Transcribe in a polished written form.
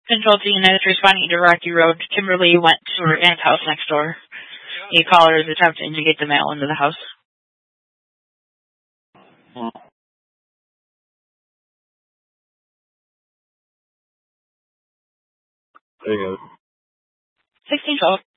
Central Teen is responding to Rocky Road. Kimberly went to her aunt's house next door. A caller is attempting to get the mail into the house. There you go. 1612.